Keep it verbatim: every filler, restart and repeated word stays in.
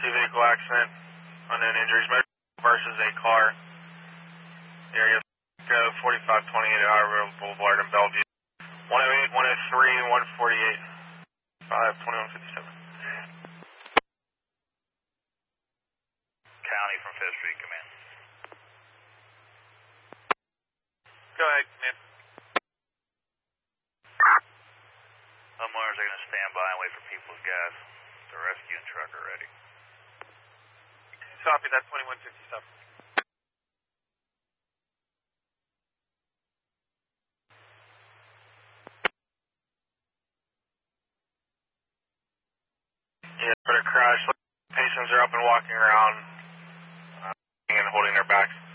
vehicle accident, unknown injuries, motor versus a car. Area go forty-five twenty-eight Iowa Boulevard in Bellevue. one oh eight, one oh three, one forty-eight, five twenty-one fifty-seven. County from Fifth Street, come in. Go ahead, man. Homeowners are going to stand by and wait for people's gas. The rescue and truck are ready. Copy that, twenty-one fifty-seven. Yeah, for the crash, patients are up and walking around uh, and holding their backs.